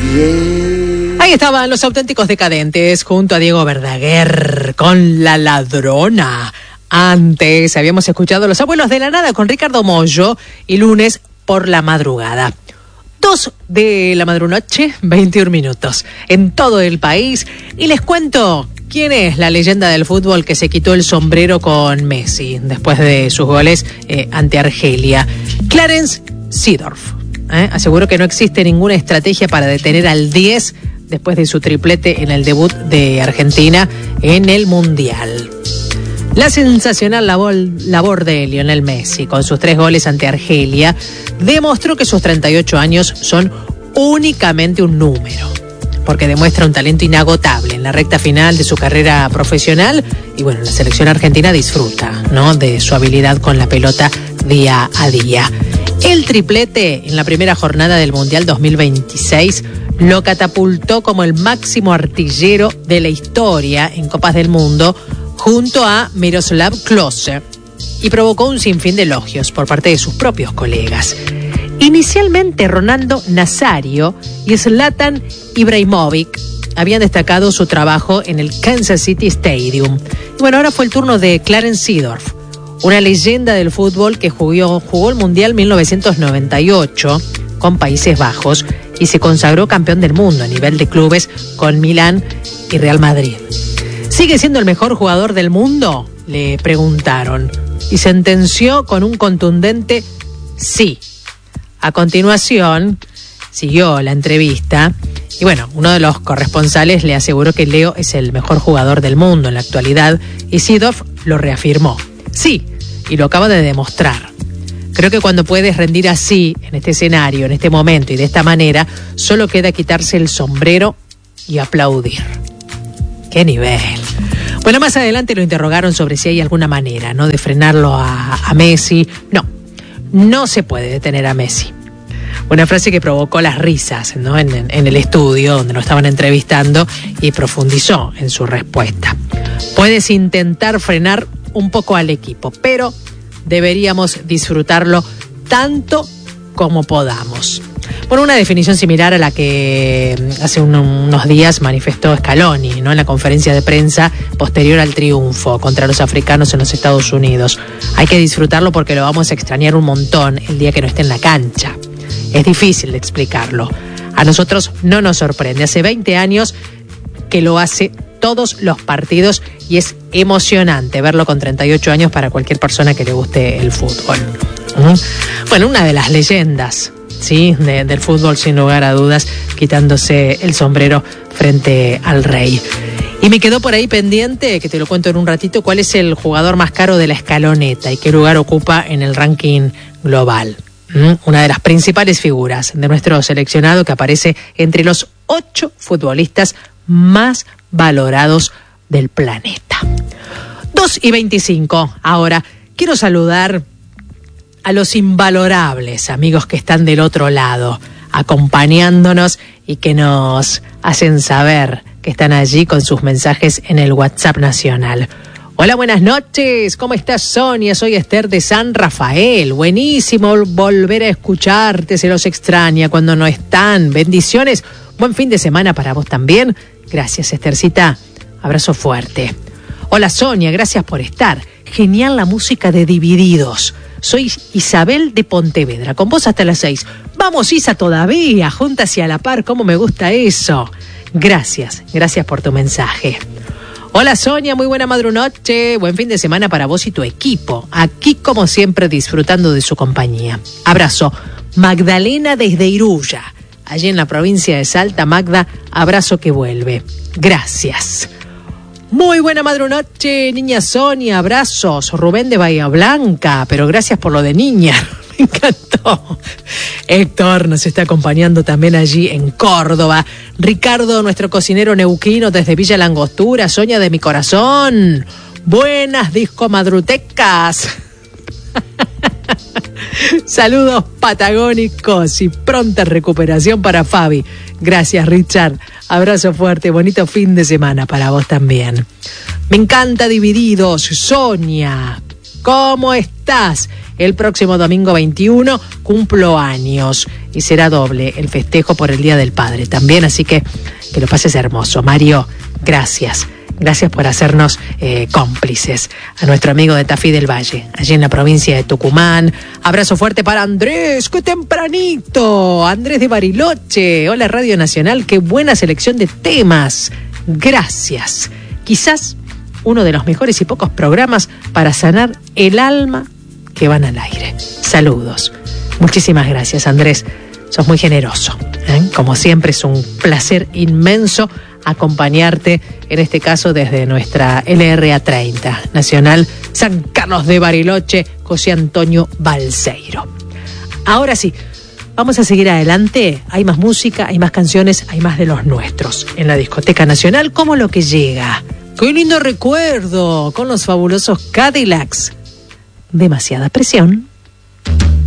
Ahí estaban Los Auténticos Decadentes junto a Diego Verdaguer con La Ladrona. Antes habíamos escuchado Los Abuelos de la Nada con Ricardo Mollo y Lunes por la Madrugada. 2 de la madrunoche, 21 minutos en todo el país. Y les cuento quién es la leyenda del fútbol que se quitó el sombrero con Messi después de sus goles ante Argelia. Clarence Seedorf. Aseguró que no existe ninguna estrategia para detener al 10 después de su triplete en el debut de Argentina en el Mundial. La sensacional labor de Lionel Messi con sus 3 goles ante Argelia demostró que sus 38 años son únicamente un número, porque demuestra un talento inagotable en la recta final de su carrera profesional y bueno, la selección argentina disfruta, ¿no?, de su habilidad con la pelota día a día. El triplete en la primera jornada del Mundial 2026 lo catapultó como el máximo artillero de la historia en Copas del Mundo junto a Miroslav Klose y provocó un sinfín de elogios por parte de sus propios colegas. Inicialmente Ronaldo Nazario y Zlatan Ibrahimovic habían destacado su trabajo en el Kansas City Stadium. Y bueno, ahora fue el turno de Clarence Seedorf, una leyenda del fútbol que jugó el Mundial 1998 con Países Bajos y se consagró campeón del mundo a nivel de clubes con Milán y Real Madrid. ¿Sigue siendo el mejor jugador del mundo?, le preguntaron, y sentenció con un contundente sí. A continuación, siguió la entrevista y bueno, uno de los corresponsales le aseguró que Leo es el mejor jugador del mundo en la actualidad y Seedorf lo reafirmó. Sí, y lo acaba de demostrar. Creo que cuando puedes rendir así, en este escenario, en este momento y de esta manera, solo queda quitarse el sombrero y aplaudir. ¡Qué nivel! Bueno, más adelante lo interrogaron sobre si hay alguna manera, ¿no?, de frenarlo a Messi. No se puede detener a Messi. Una frase que provocó las risas, ¿no?, en el estudio donde lo estaban entrevistando y profundizó en su respuesta. Puedes intentar frenar un poco al equipo, pero deberíamos disfrutarlo tanto como podamos. Bueno, una definición similar a la que hace unos días manifestó Scaloni, ¿no?, en la conferencia de prensa posterior al triunfo contra los africanos en los Estados Unidos. Hay que disfrutarlo porque lo vamos a extrañar un montón el día que no esté en la cancha. Es difícil de explicarlo. A nosotros no nos sorprende. Hace 20 años que lo hace todos los partidos y es emocionante verlo con 38 años para cualquier persona que le guste el fútbol. Bueno, una de las leyendas, sí, del fútbol, sin lugar a dudas, quitándose el sombrero frente al rey. Y me quedó por ahí pendiente, que te lo cuento en un ratito, cuál es el jugador más caro de la escaloneta y qué lugar ocupa en el ranking global. Una de las principales figuras de nuestro seleccionado que aparece entre los 8 futbolistas más valorados del planeta. 2:25. Ahora, quiero saludar a los invalorables amigos que están del otro lado, acompañándonos y que nos hacen saber que están allí con sus mensajes en el WhatsApp nacional. Hola, buenas noches. ¿Cómo estás, Sonia? Soy Esther de San Rafael. Buenísimo volver a escucharte. Se los extraña cuando no están. Bendiciones. Buen fin de semana para vos también. Gracias, Esthercita. Abrazo fuerte. Hola, Sonia. Gracias por estar. Genial la música de Divididos. Soy Isabel de Pontevedra. Con vos hasta las 6. Vamos, Isa, todavía. Juntas y a la par. ¿Cómo me gusta eso? Gracias. Gracias por tu mensaje. Hola, Sonia, muy buena madrunoche, buen fin de semana para vos y tu equipo. Aquí, como siempre, disfrutando de su compañía. Abrazo. Magdalena desde Iruya, allí en la provincia de Salta. Magda, abrazo que vuelve. Gracias. Muy buena madrunoche, niña Sonia, abrazos. Rubén de Bahía Blanca, pero gracias por lo de niña. Me encantó. Héctor nos está acompañando también allí en Córdoba. Ricardo, nuestro cocinero neuquino desde Villa Langostura. Sonia de mi corazón. Buenas discomadrutecas. Saludos patagónicos y pronta recuperación para Fabi. Gracias, Richard. Abrazo fuerte, bonito fin de semana para vos también. Me encanta Divididos, Sonia. ¿Cómo estás? El próximo domingo 21 cumplo años y será doble el festejo por el Día del Padre también, así que lo pases hermoso. Mario, gracias. Gracias por hacernos cómplices. A nuestro amigo de Tafí del Valle, allí en la provincia de Tucumán. Abrazo fuerte para Andrés, ¡qué tempranito! Andrés de Bariloche. Hola Radio Nacional, qué buena selección de temas. Gracias. Quizás uno de los mejores y pocos programas para sanar el alma que van al aire. Saludos. Muchísimas gracias, Andrés. Sos muy generoso. Como siempre, es un placer inmenso acompañarte, en este caso desde nuestra LRA 30, Nacional San Carlos de Bariloche, José Antonio Balseiro. Ahora sí, vamos a seguir adelante. Hay más música, hay más canciones, hay más de los nuestros en la Discoteca Nacional, como lo que llega. ¡Qué lindo recuerdo! Con los fabulosos Cadillacs. Demasiada presión.